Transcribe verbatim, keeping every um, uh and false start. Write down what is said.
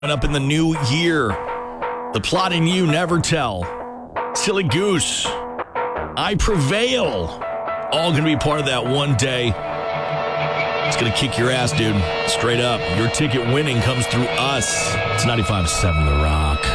Up in the new year, the plot and you never tell. Silly Goose, I Prevail, all going to be part of that one day. It's going to kick your ass, dude. Straight up. Your ticket winning comes through us. It's ninety-five point seven The Rock.